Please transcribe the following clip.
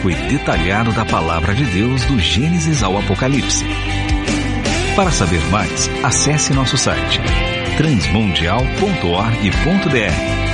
e detalhado da Palavra de Deus do Gênesis ao Apocalipse. Para saber mais, acesse nosso site transmundial.org.br